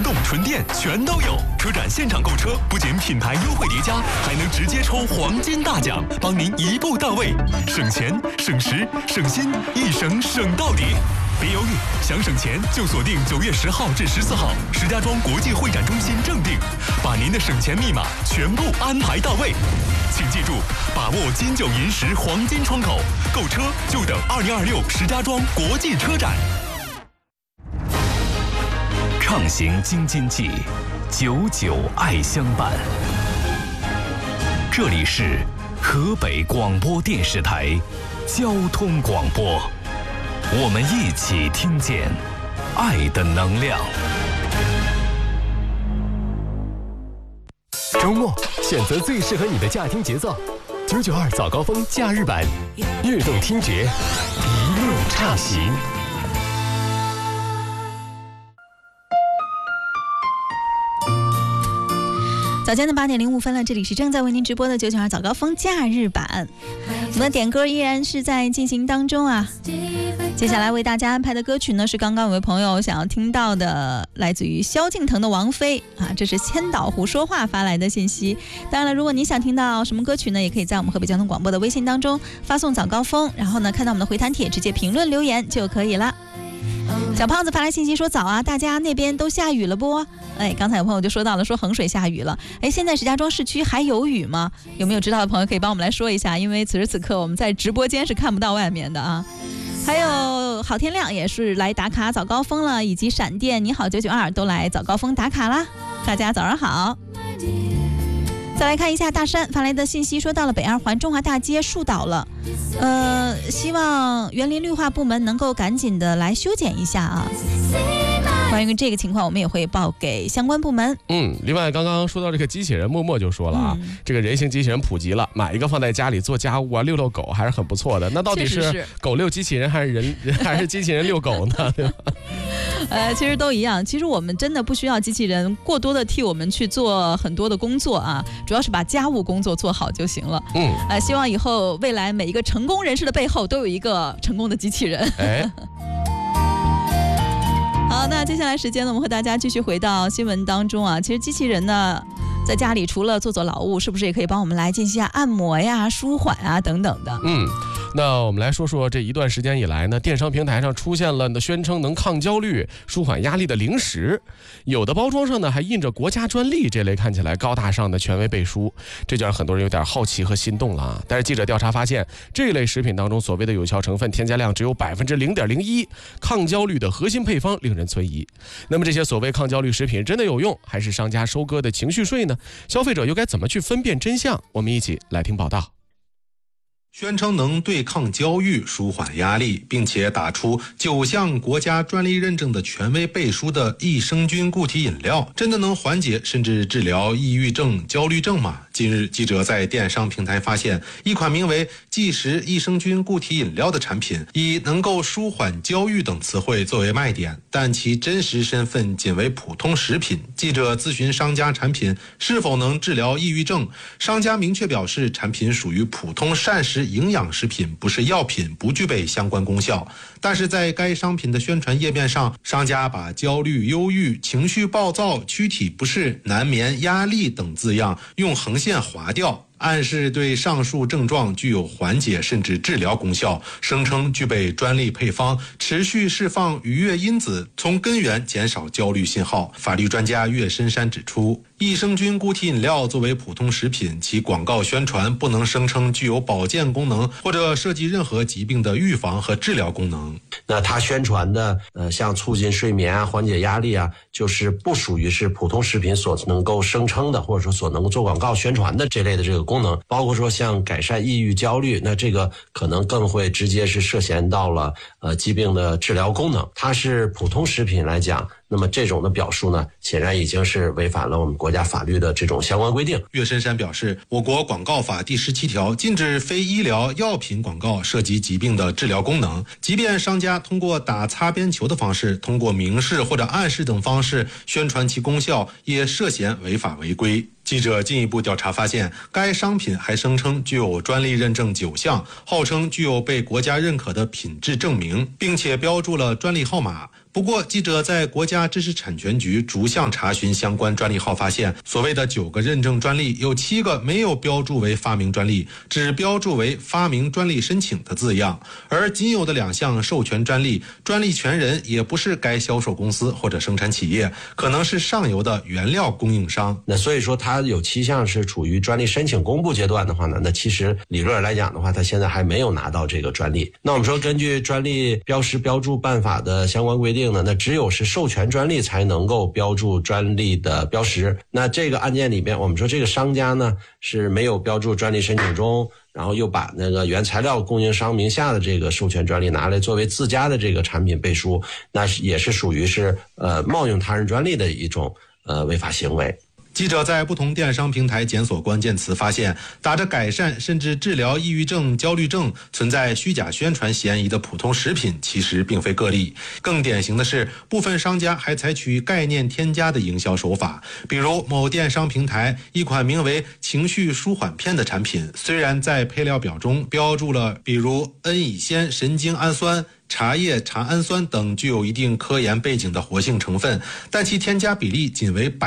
动、纯电全都有。车展现场购车，不仅品牌优惠叠加，还能直接抽黄金大奖，帮您一步到位，省钱、省时、省心，一省省到底。别犹豫，想省钱就锁定9月10号至14号，石家庄国际会展中心正定，把您的省钱密码全部安排到位。请记住，把握金9银10黄金窗口，购车就等2026石家庄国际车展。 畅行京津冀，久久爱相伴。这里是河北广播电视台交通广播，我们一起听见爱的能量。 周末选择最适合你的驾听节奏，992早高峰假日版，悦动听觉，一路畅行。 早间的8点05分了，这里是正在为您直播的992早高峰假日版。我们的点歌依然是在进行当中啊。接下来为大家安排的歌曲呢，是刚刚有位朋友想要听到的，来自于萧敬腾的《王妃》啊，这是千岛湖说话发来的信息。当然了，如果你想听到什么歌曲呢，也可以在我们河北交通广播的微信当中发送早高峰，然后呢看到我们的回弹帖，直接评论留言就可以了。小胖子发来信息说：早啊，大家那边都下雨了不？哎，刚才有朋友就说到了，说衡水下雨了。哎，现在石家庄市区还有雨吗？有没有知道的朋友可以帮我们来说一下？因为此时此刻我们在直播间是看不到外面的啊。还有好天亮也是来打卡早高峰了，以及闪电你好992都来早高峰打卡啦，大家早上好。再来看一下大山发来的信息，说到了北二环中华大街树倒了，希望园林绿化部门能够赶紧的来修剪一下啊。关于这个情况，我们也会报给相关部门。 另外刚刚说到这个机器人，默默就说了啊，这个人形机器人普及了，买一个放在家里做家务啊，遛遛狗还是很不错的。那到底是狗遛机器人还是人还是机器人遛狗呢？对吧？ 其实都一样。其实我们真的不需要机器人过多的替我们去做很多的工作啊，主要是把家务工作做好就行了。希望以后未来每一个成功人士的背后都有一个成功的机器人。好，那接下来时间呢，我们和大家继续回到新闻当中啊。其实机器人呢，在家里除了做做劳务，是不是也可以帮我们来进行一下按摩呀、舒缓啊等等的？ 那我们来说说这一段时间以来呢，电商平台上出现了宣称能抗焦虑、舒缓压力的零食，有的包装上呢还印着国家专利这类看起来高大上的权威背书，这就让很多人有点好奇和心动了啊。但是记者调查发现，这类食品当中所谓的有效成分添加量只有0.01%，抗焦虑的核心配方令人存疑。那么这些所谓抗焦虑食品真的有用，还是商家收割的情绪税呢？消费者又该怎么去分辨真相？我们一起来听报道。 宣称能对抗焦虑、舒缓压力，并且打出9项国家专利认证的权威背书的益生菌固体饮料，真的能缓解甚至治疗抑郁症、焦虑症吗？近日，记者在电商平台发现一款名为即食益生菌固体饮料的产品，以能够舒缓焦虑等词汇作为卖点，但其真实身份仅为普通食品。记者咨询商家产品是否能治疗抑郁症，商家明确表示产品属于普通膳食营养食品，不是药品，不具备相关功效。但是在该商品的宣传页面上，商家把焦虑、忧郁、情绪暴躁、躯体不适、难眠、压力等字样用横线划掉，暗示对上述症状具有缓解甚至治疗功效，声称具备专利配方，持续释放愉悦因子，从根源减少焦虑信号。法律专家岳深山指出，益生菌固体饮料作为普通食品，其广告宣传不能声称具有保健功能或者涉及任何疾病的预防和治疗功能。 那它宣传的像促进睡眠啊、缓解压力啊，就是不属于是普通食品所能够声称的，或者说所能够做广告宣传的这类的这个功能。包括说像改善抑郁、焦虑，那这个可能更会直接是涉嫌到了疾病的治疗功能。它是普通食品来讲，那么这种的表述呢，显然已经是违反了我们国家法律的这种相关规定。 岳深山表示，我国广告法第17条禁止非医疗药品广告涉及疾病的治疗功能，即便商家通过打擦边球的方式，通过明示或者暗示等方式宣传其功效，也涉嫌违法违规。记者进一步调查发现，该商品还声称具有专利认证9项，号称具有被国家认可的品质证明，并且标注了专利号码。 不过，记者在国家知识产权局逐项查询相关专利号，发现所谓的9个认证专利有7个没有标注为发明专利，只标注为发明专利申请的字样，而仅有的2项授权专利，专利权人也不是该销售公司或者生产企业，可能是上游的原料供应商。 那所以说它有7项是处于专利申请公布阶段的话呢，那其实理论来讲的话，它现在还没有拿到这个专利。那我们说根据专利标识标注办法的相关规定呢，那只有是授权专利才能够标注专利的标识。那这个案件里面，我们说这个商家呢是没有标注专利申请中，然后又把那个原材料供应商名下的这个授权专利拿来作为自家的这个产品背书，那也是属于是冒用他人专利的一种违法行为。 记者在不同电商平台检索关键词，发现打着改善甚至治疗抑郁症、焦虑症存在虚假宣传嫌疑的普通食品其实并非个例。更典型的是，部分商家还采取概念添加的营销手法，比如某电商平台一款名为情绪舒缓片的产品，虽然在配料表中标注了比如N乙酰神经氨酸、茶叶茶氨酸等具有一定科研背景的活性成分，但其添加比例仅为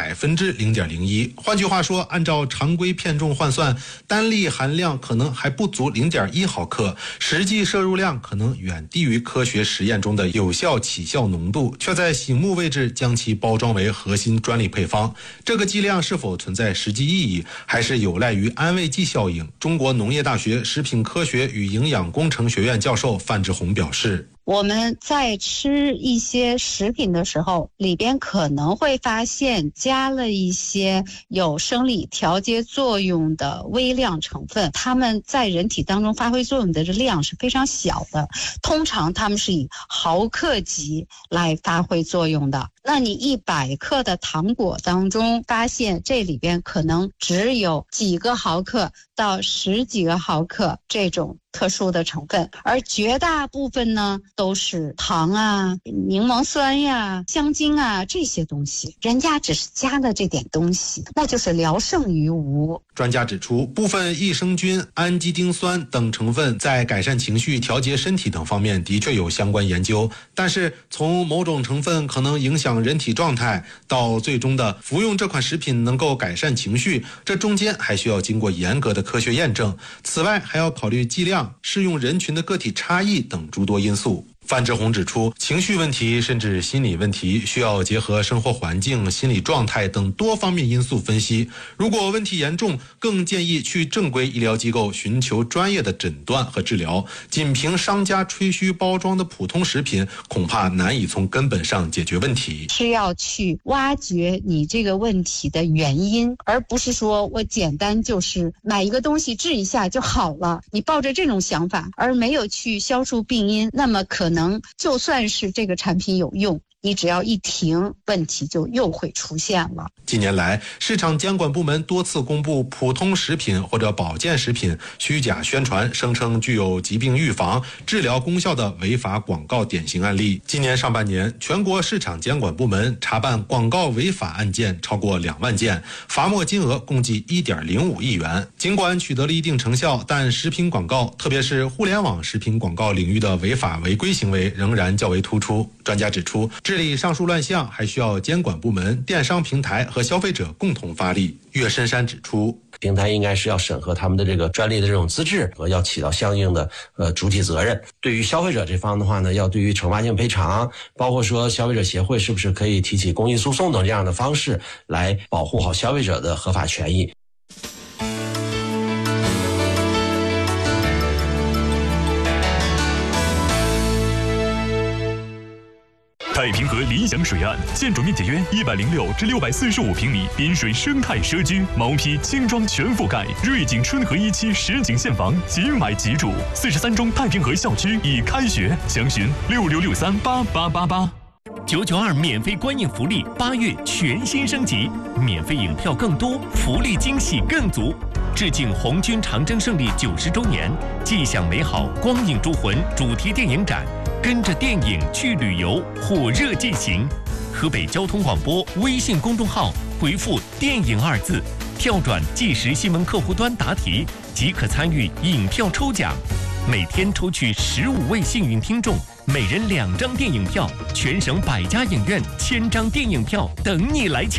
0.01%。换句话说，按照常规片重换算，单粒含量可能还不足0.1毫克，实际摄入量可能远低于科学实验中的有效起效浓度，却在醒目位置将其包装为核心专利配方。这个剂量是否存在实际意义，还是有赖于安慰剂效应。中国农业大学食品科学与营养工程学院教授范志红表示， 我们在吃一些食品的时候，里边可能会发现加了一些有生理调节作用的微量成分，它们在人体当中发挥作用的量是非常小的，通常它们是以毫克级来发挥作用的。那你100克的糖果当中发现这里边可能只有几个毫克到10几个毫克这种特殊的成分，而绝大部分呢都是糖啊、柠檬酸呀、香精啊这些东西，人家只是加了这点东西，那就是聊胜于无。 专家指出，部分益生菌、氨基丁酸等成分在改善情绪、调节身体等方面的确有相关研究，但是从某种成分可能影响人体状态到最终的服用这款食品能够改善情绪，这中间还需要经过严格的科学验证。此外还要考虑剂量、适用人群的个体差异等诸多因素。范志红指出，情绪问题甚至心理问题需要结合生活环境、心理状态等多方面因素分析。如果问题严重，更建议去正规医疗机构寻求专业的诊断和治疗。仅凭商家吹嘘包装的普通食品，恐怕难以从根本上解决问题。 是要去挖掘你这个问题的原因，而不是说我简单就是买一个东西治一下就好了。你抱着这种想法而没有去消除病因，那么可能就算是这个产品有用，你只要一停，问题就又会出现了。 近年来，市场监管部门多次公布普通食品或者保健食品虚假宣传，声称具有疾病预防、治疗功效的违法广告典型案例。今年上半年，全国市场监管部门查办广告违法案件超过2万件，罚没金额共计1.05亿元。尽管取得了一定成效，但食品广告，特别是互联网食品广告领域的违法违规行为仍然较为突出。专家指出，治理上述乱象还需要监管部门、电商平台和消费者共同发力。岳深山指出， 平台应该是要审核他们的这个专利的这种资质和要起到相应的主体责任。对于消费者这方的话呢，要对于惩罚性赔偿，包括说消费者协会是不是可以提起公益诉讼等这样的方式来保护好消费者的合法权益。 太平河理想水岸，建筑面积约106至645平米，滨水生态社区，毛坯轻装全覆盖，瑞景春和1期实景现房，即买即住。43中太平河校区已开学，详询66638888。992免费观影福利8月全新升级，免费影票更多，福利惊喜更足。致敬红军长征胜利90周年，既享美好光影诸魂主题电影展，跟着电影去旅游，火热进行。河北交通广播微信公众号回复“电影”2字，跳转即时新闻客户端答题，即可参与影票抽奖。每天抽取15位幸运听众， 每人2张电影票，全省100家影院1000张电影票等你来抢。